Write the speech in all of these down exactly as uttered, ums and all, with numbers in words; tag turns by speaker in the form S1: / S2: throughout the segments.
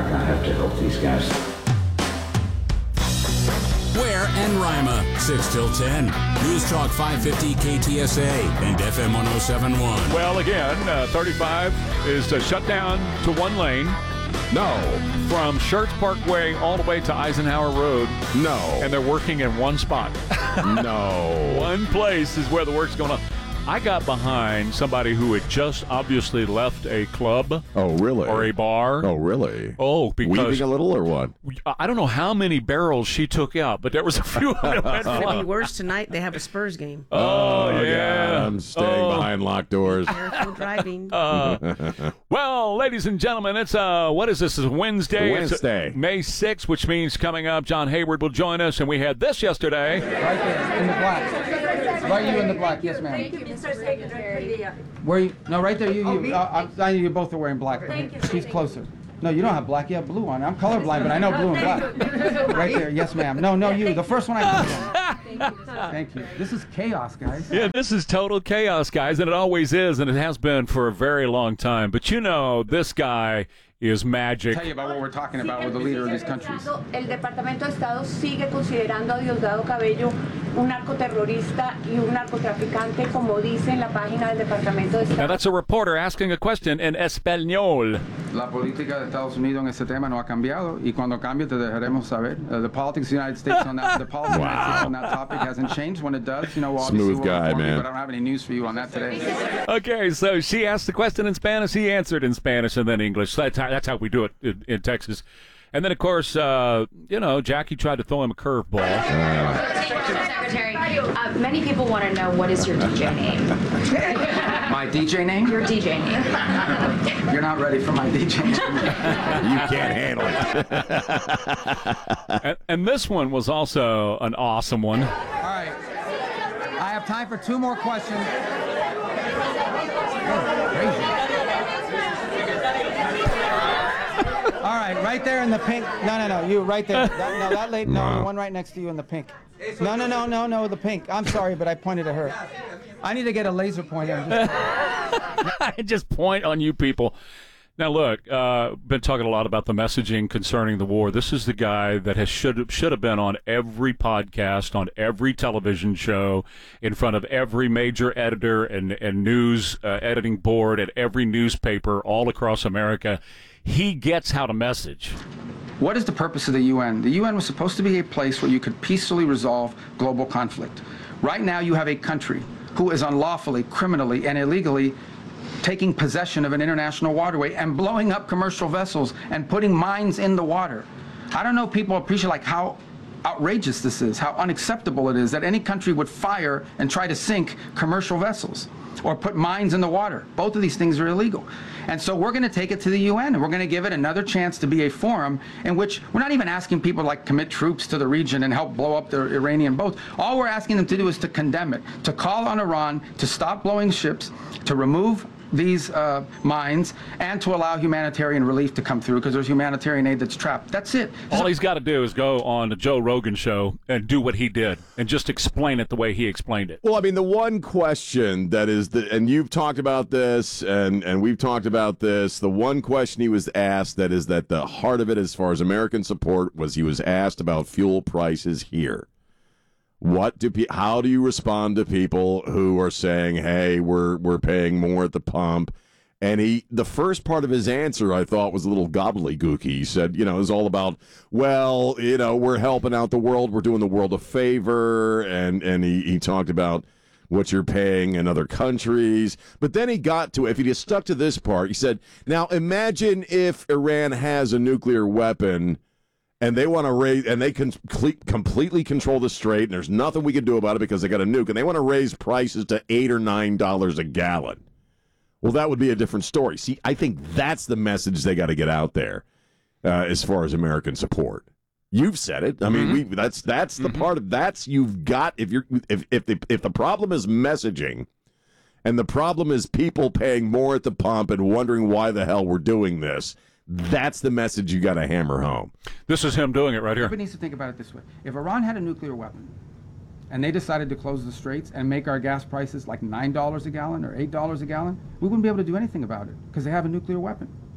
S1: I, I have to help these guys.
S2: Ware and Rima, six till ten. News Talk five fifty K T S A and F M one oh seven point one.
S3: Well, again, uh, thirty-five is uh, shut down to one lane.
S4: No.
S3: From Schertz Parkway all the way to Eisenhower Road.
S4: No.
S3: And they're working in one spot.
S4: No.
S3: One place is where the work's going on. I got behind somebody who had just obviously left a club.
S4: Oh, really?
S3: Or a bar.
S4: Oh, really?
S3: Oh, because...
S4: Weaving a little or what?
S3: I don't know how many barrels she took out, but there was a few that went
S5: It'll
S3: flying.
S5: be worse tonight. They have a Spurs game.
S3: Oh,
S4: Oh,
S3: yeah.
S4: God, I'm staying
S3: Oh.
S4: behind locked doors.
S5: Careful driving.
S3: Uh, well, ladies and gentlemen, it's uh, what is this? It's Wednesday.
S4: Wednesday.
S3: It's May sixth, which means coming up, John Hayward will join us, and we had this yesterday.
S6: Right there, in the black. Right, you in the black. Yes, ma'am.
S7: Thank you, Mister Secretary.
S6: Where you? No, right there. You. you uh, I, I know you both are wearing black.
S7: Thank you.
S6: She's closer. No, you don't have black. You have blue on. I'm colorblind, but I know blue and black. Right there. Yes, ma'am. No, no, you. The first one I put on. Thank you. This is chaos, guys.
S3: Yeah, this is total chaos, guys, and it always is, and it has been for a very long time. But you know, this guy is magic.
S6: Tell you about what we're talking about with the leader of these countries.
S7: El Departamento de Estado sigue considerando a Diosdado Cabello un narcoterrorista y un narcotraficante, como dice en la página del Departamento de Estado.
S3: Now that's a reporter asking a question in Español.
S6: La política de Estados Unidos en ese tema no ha cambiado, y cuando cambie te dejaremos saber. Uh, the politics of the United States on that, the politics of the United States on that topic hasn't changed. When it does, you know, we'll obviously
S4: Smooth
S6: we'll
S4: guy,
S6: inform you,
S4: man.
S6: but I don't have any news for you on that today.
S3: Okay, so she asked the question in Spanish, he answered in Spanish, and then English. So that's how, that's how we do it in, in Texas. And then, of course, uh, you know, Jackie tried to throw him a curveball.
S8: Secretary, uh, many people want to know, what is your D J name?
S6: My D J name?
S8: Your D J name.
S6: You're not ready for my D J name.
S4: You can't handle it.
S3: and, and this one was also an awesome one.
S6: All right. I have time for two more questions. Oh, crazy. All right, right there in the pink. No, no, no, you right there. That, no, that lady. No, the one right next to you in the pink. No, no, no, no, no, the pink. I'm sorry, but I pointed at her. I need to get a laser pointer.
S3: I just point on you people. Now, look, uh, been talking a lot about the messaging concerning the war. This is the guy that has should should have been on every podcast, on every television show, in front of every major editor and, and news uh, editing board at every newspaper all across America. He gets how to message.
S6: What is the purpose of the U N? The U N was supposed to be a place where you could peacefully resolve global conflict. Right now, you have a country who is unlawfully, criminally, and illegally taking possession of an international waterway and blowing up commercial vessels and putting mines in the water. I don't know if people appreciate like how outrageous this is, how unacceptable it is that any country would fire and try to sink commercial vessels or put mines in the water. Both of these things are illegal. And so we're going to take it to the U N, and we're going to give it another chance to be a forum in which we're not even asking people to like commit troops to the region and help blow up the Iranian boats. All we're asking them to do is to condemn it, to call on Iran to stop blowing ships, to remove these uh, mines, and to allow humanitarian relief to come through, because there's humanitarian aid that's trapped. That's it.
S3: All he's got to do is go on the Joe Rogan show and do what he did and just explain it the way he explained it.
S4: Well, I mean, the one question that is, the, and you've talked about this, and, and we've talked about this, the one question he was asked that is that the heart of it as far as American support was he was asked about fuel prices here. What do pe- how do you respond to people who are saying, "Hey, we're we're paying more at the pump"? And he, the first part of his answer, I thought was a little gobbledygooky. He said, you know, it was all about, well, you know, we're helping out the world, we're doing the world a favor, and and he, he talked about what you're paying in other countries. But then he got to, if he just stuck to this part, he said, now imagine if Iran has a nuclear weapon and they want to raise, and they can complete, completely control the strait, and there's nothing we can do about it because they got a nuke, and they want to raise prices to eight or nine dollars a gallon. Well, that would be a different story. See, I think that's the message they got to get out there uh, as far as American support. You've said it. I mean, mm-hmm. we that's that's the mm-hmm. part of that's you've got. If you're if if the if the problem is messaging, and the problem is people paying more at the pump and wondering why the hell we're doing this. That's the message you got to hammer home.
S3: This is him doing it right here.
S6: Everybody needs to think about it this way. If Iran had a nuclear weapon and they decided to close the straits and make our gas prices like nine dollars a gallon or eight dollars a gallon, we wouldn't be able to do anything about it because they have a nuclear weapon.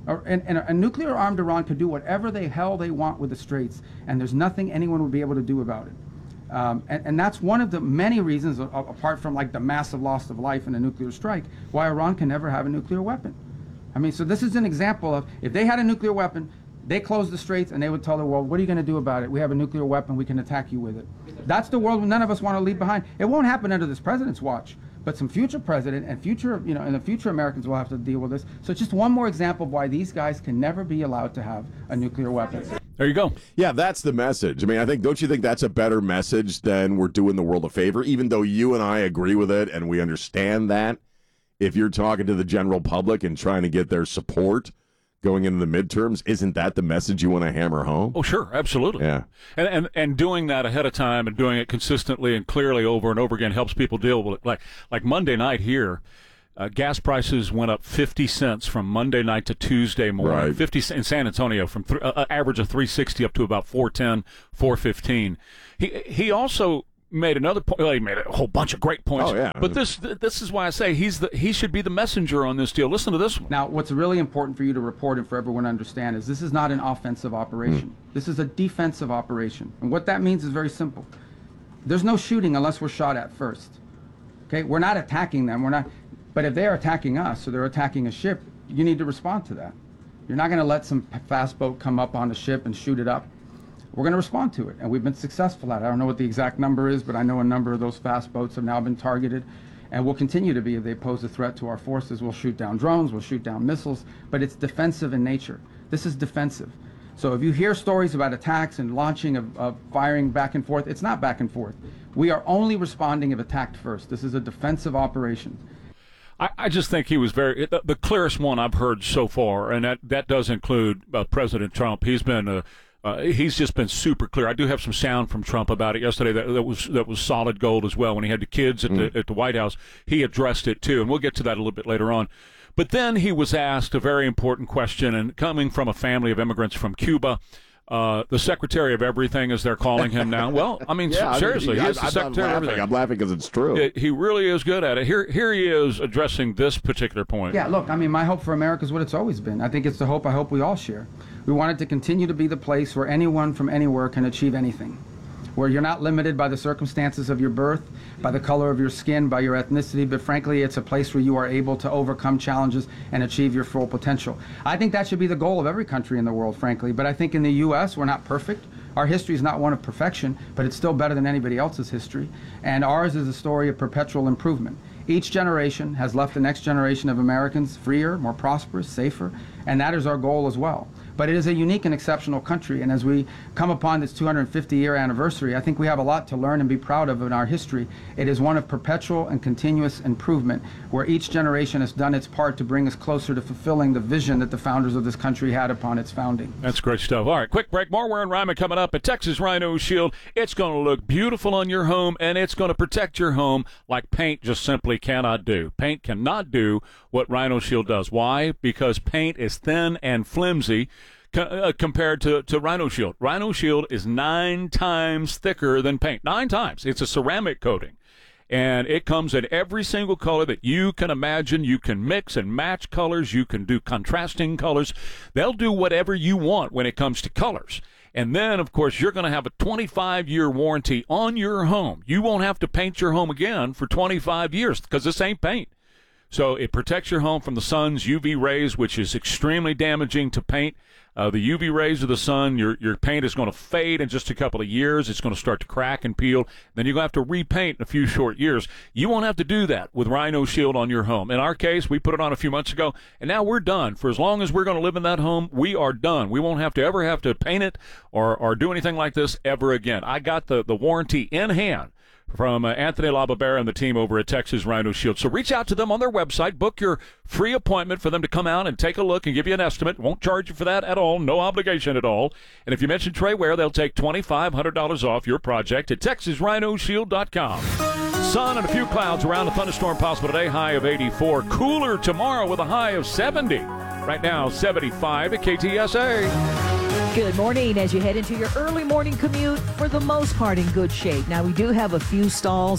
S6: Or, and, and a, a nuclear-armed Iran could do whatever the hell they want with the Straits, and there's nothing anyone would be able to do about it. Um, and, and that's one of the many reasons, uh, apart from like the massive loss of life in a nuclear strike, why Iran can never have a nuclear weapon. I mean, so this is an example of, if they had a nuclear weapon, they close the Straits and they would tell the world, what are you going to do about it? We have a nuclear weapon, we can attack you with it. That's the world none of us want to leave behind. It won't happen under this president's watch, but some future president and future, you know, and the future Americans will have to deal with this. So it's just one more example of why these guys can never be allowed to have a nuclear weapon.
S3: There you go.
S4: Yeah, that's the message. I mean, I think, don't you think that's a better message than we're doing the world a favor, even though you and I agree with it and we understand that? If you're talking to the general public and trying to get their support going into the midterms, isn't that the message you want to hammer home?
S3: Oh, sure, absolutely.
S4: Yeah.
S3: And, and and doing that ahead of time and doing it consistently and clearly over and over again helps people deal with it. Like, like Monday night here, Uh, gas prices went up fifty cents from Monday night to Tuesday morning.
S4: Right.
S3: fifty in San Antonio from th- uh, average of three sixty up to about four ten, four fifteen. He he also made another point. Well, he made a whole bunch of great points.
S4: Oh, yeah.
S3: But this this is why I say he's the he should be the messenger on this deal. Listen to this one.
S6: Now, what's really important for you to report and for everyone to understand is this is not an offensive operation. Mm. This is a defensive operation. And what that means is very simple. There's no shooting unless we're shot at first. Okay? We're not attacking them. We're not. But if they're attacking us or they're attacking a ship, you need to respond to that. You're not going to let some fast boat come up on the ship and shoot it up. We're going to respond to it, and we've been successful at it. I don't know what the exact number is, but I know a number of those fast boats have now been targeted, and will continue to be. If they pose a threat to our forces, we'll shoot down drones, we'll shoot down missiles, but it's defensive in nature. This is defensive. So if you hear stories about attacks and launching of, of firing back and forth, it's not back and forth. We are only responding if attacked first. This is a defensive operation.
S3: I, I just think he was very the, the clearest one I've heard so far, and that, that does include uh, President Trump. He's been uh, uh, he's just been super clear. I do have some sound from Trump about it yesterday that, that was that was solid gold as well. When he had the kids at mm. the at the White House, he addressed it too, and we'll get to that a little bit later on. But then he was asked a very important question, and coming from a family of immigrants from Cuba. Uh, the secretary of everything, as they're calling him now. Well, I mean,
S4: yeah,
S3: seriously,
S4: I mean,
S3: he's the
S4: I'm
S3: secretary of everything.
S4: I'm laughing because it's true.
S3: It, he really is good at it. Here, here he is addressing this particular point.
S6: Yeah, look, I mean, my hope for America is what it's always been. I think it's the hope I hope we all share. We want it to continue to be the place where anyone from anywhere can achieve anything, where you're not limited by the circumstances of your birth, by the color of your skin, by your ethnicity, but frankly, it's a place where you are able to overcome challenges and achieve your full potential. I think that should be the goal of every country in the world, frankly, but I think in the U S, we're not perfect. Our history is not one of perfection, but it's still better than anybody else's history, and ours is a story of perpetual improvement. Each generation has left the next generation of Americans freer, more prosperous, safer, and that is our goal as well. But it is a unique and exceptional country, and as we come upon this two hundred fifty year anniversary, I think we have a lot to learn and be proud of in our history. It is one of perpetual and continuous improvement, where each generation has done its part to bring us closer to fulfilling the vision that the founders of this country had upon its founding.
S3: That's great stuff. All right, quick break. More Warren Ryman coming up at Texas Rhino Shield. It's going to look beautiful on your home, and it's going to protect your home like paint just simply cannot do. Paint cannot do what Rhino Shield does. Why? Because paint is thin and flimsy co- uh, compared to, to Rhino Shield. Rhino Shield is nine times thicker than paint. Nine times. It's a ceramic coating. And it comes in every single color that you can imagine. You can mix and match colors. You can do contrasting colors. They'll do whatever you want when it comes to colors. And then, of course, you're going to have a twenty-five year warranty on your home. You won't have to paint your home again for twenty-five years because this ain't paint. So it protects your home from the sun's U V rays, which is extremely damaging to paint. Uh, the U V rays of the sun, your your paint is going to fade in just a couple of years. It's going to start to crack and peel. Then you're going to have to repaint in a few short years. You won't have to do that with Rhino Shield on your home. In our case, we put it on a few months ago, and now we're done. For as long as we're going to live in that home, we are done. We won't have to ever have to paint it or, or do anything like this ever again. I got the, the warranty in hand from uh, Anthony LaBarbera and the team over at Texas Rhino Shield. So reach out to them on their website. Book your free appointment for them to come out and take a look and give you an estimate. Won't charge you for that at all. No obligation at all. And if you mention Trey Ware, they'll take twenty-five hundred dollars off your project at texas rhino shield dot com. Sun and a few clouds around. A thunderstorm possible today. High of eighty-four. Cooler tomorrow with a high of seventy. Right now, seventy-five at K T S A.
S1: Good morning. As you head into your early morning commute, for the most part in good shape. Now, we do have a few stalls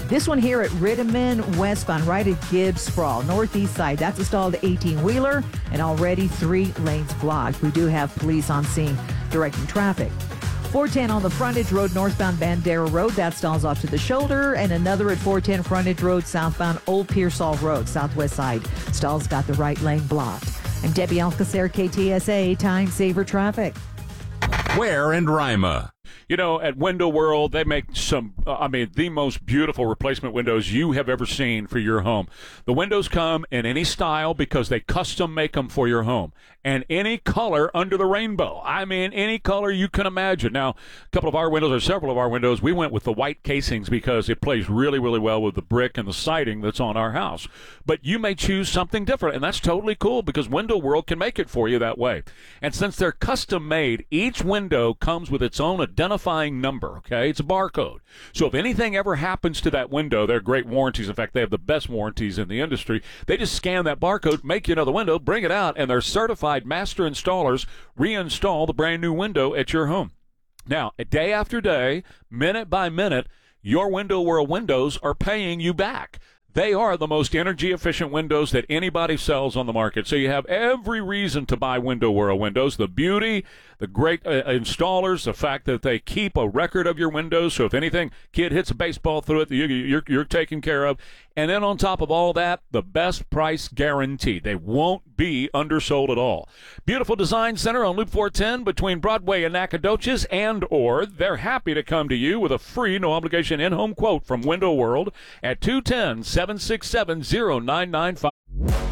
S1: This one here at Rittiman westbound, right at Gibbs Sprawl, northeast side. That's a stalled eighteen-wheeler and already three lanes blocked. We do have police on scene directing traffic. four ten on the frontage road, northbound Bandera Road. That stalls off to the shoulder. And another at four ten frontage road, southbound Old Pearsall Road, southwest side. Stalls got the right lane blocked. I'm Debbie Alcacer, K T S A, Time Saver Traffic.
S2: Ware and Rima.
S3: You know, at Window World, they make some, uh, I mean, the most beautiful replacement windows you have ever seen for your home. The windows come in any style because they custom make them for your home. And any color under the rainbow. I mean, any color you can imagine. Now, a couple of our windows, or several of our windows, we went with the white casings because it plays really, really well with the brick and the siding that's on our house. But you may choose something different, and that's totally cool because Window World can make it for you that way. And since they're custom made, each window comes with its own identifying number, okay? It's a barcode. So if anything ever happens to that window, they're great warranties. In fact, they have the best warranties in the industry. They just scan that barcode, make you another window, bring it out, and they're certified master installers reinstall the brand new window at your home. Now, day after day, minute by minute, your Window World windows are paying you back. They are the most energy-efficient windows that anybody sells on the market. So you have every reason to buy Window World windows. The beauty, the great uh, installers, the fact that they keep a record of your windows. So if anything, kid hits a baseball through it, you, you're, you're taken care of. And then on top of all that, the best price guarantee. They won't be undersold at all. Beautiful Design Center on Loop four ten between Broadway and Nacogdoches, and or they're happy to come to you with a free, no-obligation in-home quote from Window World at two one zero, seven six seven, zero nine nine five.